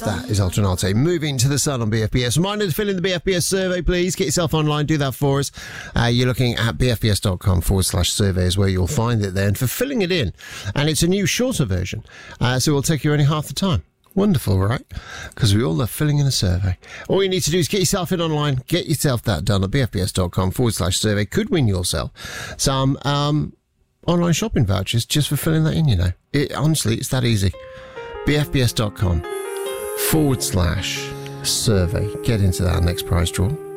That is Alternate. Moving to the sun on BFBS. Reminder to fill in the BFBS survey, please. Get yourself online. Do that for us. You're looking at bfbs.com/survey is where you'll find it there. And for filling it in, and it's a new shorter version, so it'll take you only half the time. Wonderful, right? Because we all love filling in a survey. All you need to do is get yourself in online, get yourself that done at bfbs.com/survey. Could win yourself some online shopping vouchers just for filling that in, you know. Honestly, it's that easy. bfbs.com/survey. Get into that next prize draw.